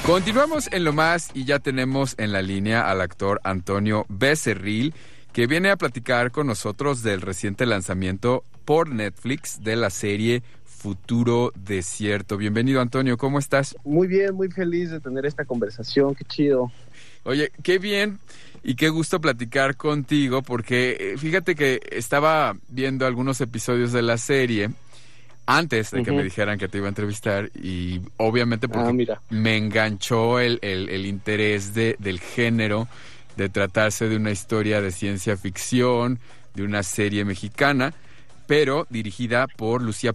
Continuamos en Lo Más y ya tenemos en la línea al actor Antonio Becerril, que viene a platicar con nosotros del reciente lanzamiento por Netflix de la serie Futuro Desierto. Bienvenido, Antonio, ¿cómo estás? Muy bien, muy feliz de tener esta conversación, qué chido. Oye, qué bien y qué gusto platicar contigo, porque fíjate que estaba viendo algunos episodios de la serie antes de que me dijeran que te iba a entrevistar, y obviamente porque me enganchó el interés del género, de tratarse de una historia de ciencia ficción, de una serie mexicana, pero dirigida por Lucía